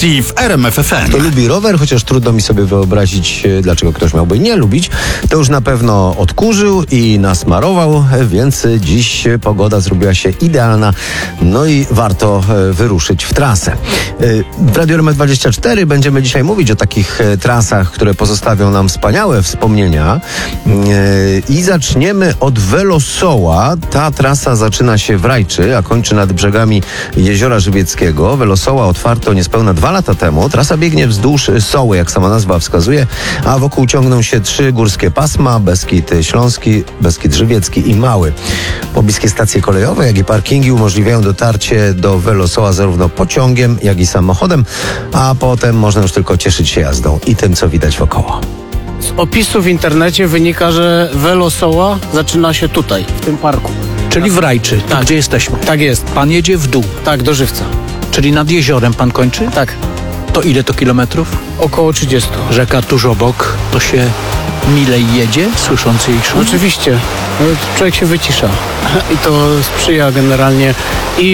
stacji w RMF FM. To lubi rower, chociaż trudno mi sobie wyobrazić, dlaczego ktoś miałby nie lubić. To już na pewno odkurzył i nasmarował, więc dziś pogoda zrobiła się idealna. No i warto wyruszyć w trasę. W Radiu RMF24 będziemy dzisiaj mówić o takich trasach, które pozostawią nam wspaniałe wspomnienia. I zaczniemy od Welosoła. Ta trasa zaczyna się w Rajczy, a kończy nad brzegami Jeziora Żywieckiego. Welosoła otwarto niespełna 2 lata temu. Trasa biegnie wzdłuż Soły, jak sama nazwa wskazuje, a wokół ciągną się 3 górskie pasma: Beskid Śląski, Beskid Żywiecki i Mały. Pobliskie stacje kolejowe, jak i parkingi umożliwiają dotarcie do Welosoła zarówno pociągiem, jak i samochodem, a potem można już tylko cieszyć się jazdą i tym, co widać wokoło. Z opisu w internecie wynika, że Welosoła zaczyna się tutaj, w tym parku. Czyli w Rajczy, Tak. gdzie jesteśmy. Tak jest. Pan jedzie w dół, Tak, do Żywca. czyli nad jeziorem pan kończy? Tak, To ile to kilometrów? około 30. Rzeka tuż obok, to się milej jedzie, słysząc jej szum? Oczywiście. Człowiek się wycisza i to sprzyja generalnie i